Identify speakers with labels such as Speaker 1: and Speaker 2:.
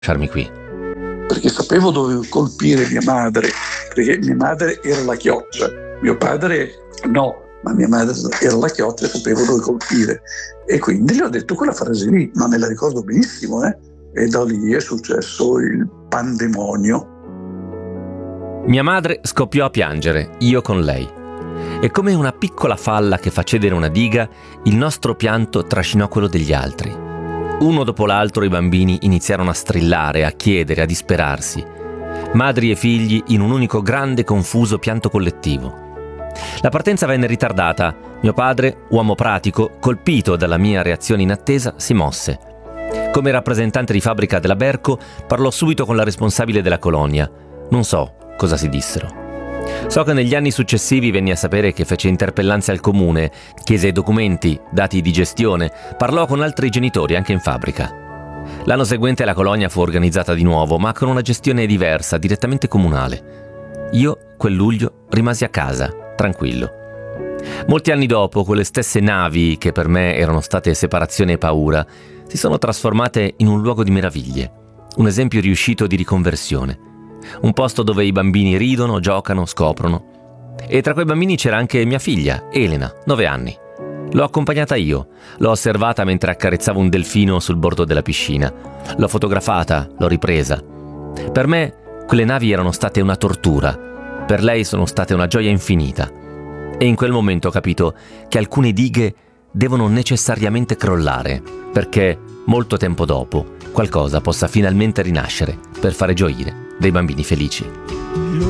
Speaker 1: lasciarmi qui.
Speaker 2: Perché sapevo dove colpire mia madre, perché mia madre era la chioccia, mio padre no, ma mia madre era la chioccia e sapevo dove colpire. E quindi gli ho detto quella frase lì, ma me la ricordo benissimo, e da lì è successo il pandemonio.
Speaker 1: Mia madre scoppiò a piangere, io con lei. E come una piccola falla che fa cedere una diga, il nostro pianto trascinò quello degli altri. Uno dopo l'altro i bambini iniziarono a strillare, a chiedere, a disperarsi. Madri e figli in un unico grande confuso pianto collettivo. La partenza venne ritardata. Mio padre, uomo pratico, colpito dalla mia reazione inattesa, si mosse. Come rappresentante di fabbrica della Berco, parlò subito con la responsabile della colonia. Non so cosa si dissero. So che negli anni successivi venni a sapere che fece interpellanze al comune, chiese documenti, dati di gestione, parlò con altri genitori anche in fabbrica. L'anno seguente la colonia fu organizzata di nuovo, ma con una gestione diversa, direttamente comunale. Io, quel luglio, rimasi a casa, tranquillo. Molti anni dopo, quelle stesse navi, che per me erano state separazione e paura, si sono trasformate in un luogo di meraviglie, un esempio riuscito di riconversione. Un posto dove i bambini ridono, giocano, scoprono. E tra quei bambini c'era anche mia figlia, Elena, 9 anni. L'ho accompagnata io, l'ho osservata mentre accarezzavo un delfino sul bordo della piscina. L'ho fotografata, l'ho ripresa. Per me quelle navi erano state una tortura, per lei sono state una gioia infinita. E in quel momento ho capito che alcune dighe devono necessariamente crollare, perché molto tempo dopo qualcosa possa finalmente rinascere per fare gioire dei bambini felici.